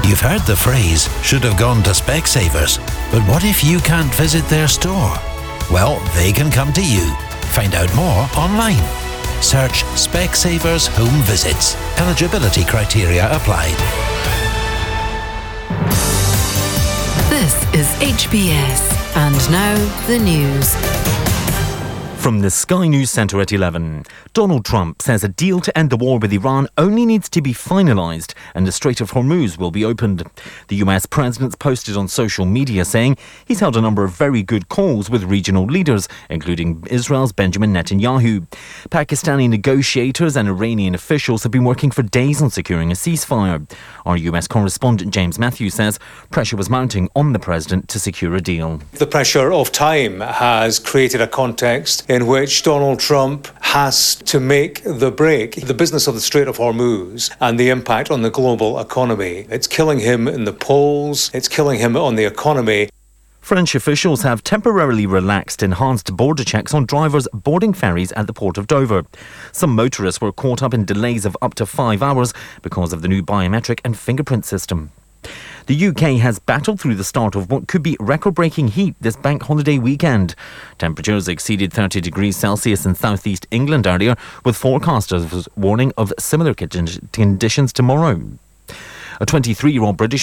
You've heard the phrase, should have gone to Specsavers, but what if you can't visit their store? Well, they can come to you. Find out more online. Search Specsavers Home Visits. Eligibility criteria applied. This is HBS, and now the news. From the Sky News Centre at 11, Donald Trump says a deal to end the war with Iran only needs to be finalised and the Strait of Hormuz will be opened. The US president's posted on social media saying he's held a number of very good calls with regional leaders, including Israel's Benjamin Netanyahu. Pakistani negotiators and Iranian officials have been working for days on securing a ceasefire. Our US correspondent James Matthews says pressure was mounting on the president to secure a deal. The pressure of time has created a context in which Donald Trump has to make the break. The business of the Strait of Hormuz and the impact on the global economy. It's killing him in the polls. It's killing him on the economy. French officials have temporarily relaxed enhanced border checks on drivers boarding ferries at the port of Dover. Some motorists were caught up in delays of up to 5 hours because of the new biometric and fingerprint system. The UK has battled through the start of what could be record-breaking heat this bank holiday weekend. Temperatures exceeded 30 degrees Celsius in southeast England earlier, with forecasters warning of similar conditions tomorrow. A 23-year-old British